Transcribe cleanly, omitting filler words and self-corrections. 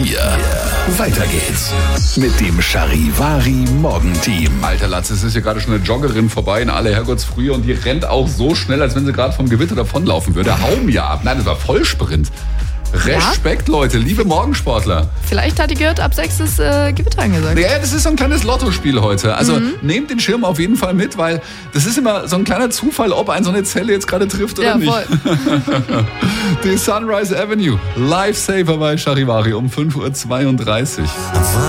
hier. Weiter geht's mit dem Charivari Morgenteam. Alter Latz, es ist hier gerade schon eine Joggerin vorbei in aller Herrgottsfrühe und die rennt auch so schnell, als wenn sie gerade vom Gewitter davonlaufen würde. Hau mir ab. Nein, das war Vollsprint. Respekt, Leute, liebe Morgensportler. Vielleicht hat die gehört, ab 6 ist Gewitter angesagt. Ja, das ist so ein kleines Lottospiel heute. Also nehmt den Schirm auf jeden Fall mit, weil das ist immer so ein kleiner Zufall, ob einen so eine Zelle jetzt gerade trifft oder nicht. Voll. Die Sunrise Avenue, Lifesaver bei Charivari um 5.32 Uhr.